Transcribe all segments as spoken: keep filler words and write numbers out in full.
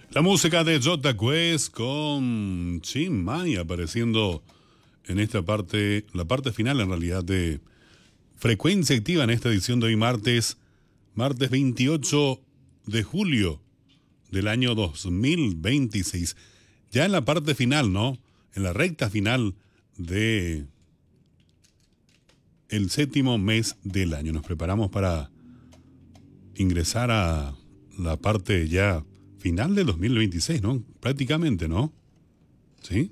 La música de Jota Quest con Tim Maya apareciendo en esta parte, la parte final en realidad de Frecuencia Activa en esta edición de hoy martes, martes veintiocho de julio del año dos mil veintiséis. Ya en la parte final, ¿no? En la recta final de el séptimo mes del año. Nos preparamos para ingresar a la parte ya final del dos mil veintiséis, ¿no? Prácticamente, ¿no? ¿Sí?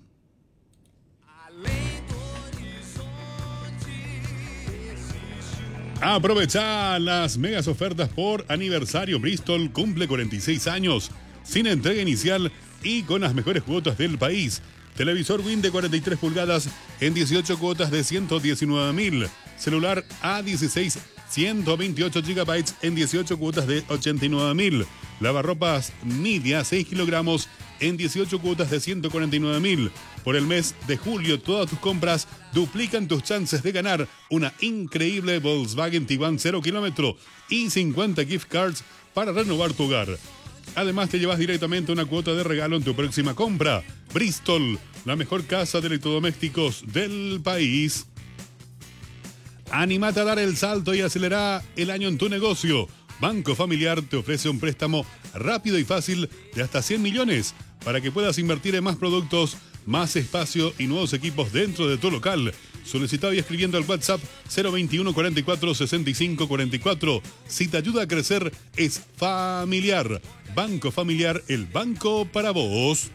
Aprovecha las megas ofertas por aniversario. Bristol cumple cuarenta y seis años, sin entrega inicial y con las mejores cuotas del país. Televisor Win de cuarenta y tres pulgadas en dieciocho cuotas de ciento diecinueve mil. Celular A dieciséis, ciento veintiocho gigabytes en dieciocho cuotas de ochenta y nueve mil. Lavarropas Nidia seis kilogramos en dieciocho cuotas de ciento cuarenta y nueve mil. Por el mes de julio, todas tus compras duplican tus chances de ganar una increíble Volkswagen Tiguan cero kilómetro y cincuenta gift cards para renovar tu hogar. Además, te llevas directamente una cuota de regalo en tu próxima compra. Bristol, la mejor casa de electrodomésticos del país. Anímate a dar el salto y acelera el año en tu negocio. Banco Familiar te ofrece un préstamo rápido y fácil de hasta cien millones para que puedas invertir en más productos, más espacio y nuevos equipos dentro de tu local. Solicitado y escribiendo al WhatsApp cero veintiuno cuarenta y cuatro sesenta y cinco cuarenta y cuatro. Si te ayuda a crecer, es Familiar. Banco Familiar, el banco para vos.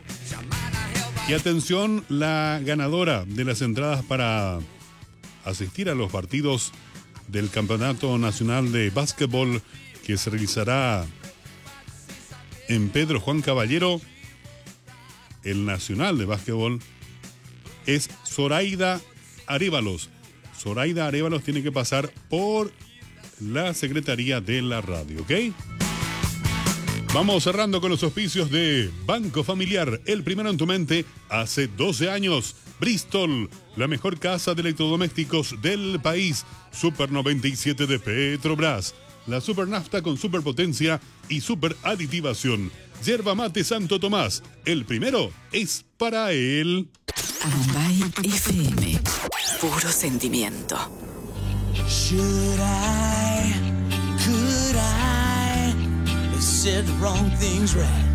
Y atención, la ganadora de las entradas para asistir a los partidos del Campeonato Nacional de Básquetbol que se realizará en Pedro Juan Caballero, el Nacional de Básquetbol, es Zoraida Arévalos. Zoraida Arévalos tiene que pasar por la Secretaría de la Radio, ¿ok? Vamos cerrando con los auspicios de Banco Familiar, el primero en tu mente hace doce años. Bristol, la mejor casa de electrodomésticos del país. Super noventa y siete de Petrobras, la super nafta con superpotencia y super aditivación. Yerba Mate Santo Tomás, el primero es para él. Arumbay F M, puro sentimiento. Should I, could I, they said the wrong things right.